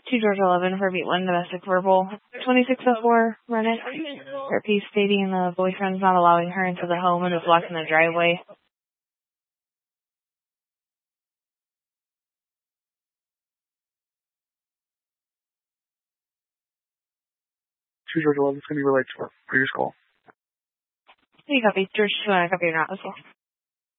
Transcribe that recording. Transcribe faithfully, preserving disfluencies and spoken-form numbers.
two George eleven for beat one domestic verbal. twenty-six oh four, run it. Her piece stating the boyfriend's not allowing her into the home and is blocking the driveway. two George eleven is going to be relayed to our previous call. You copy. George two, I copy your not as well.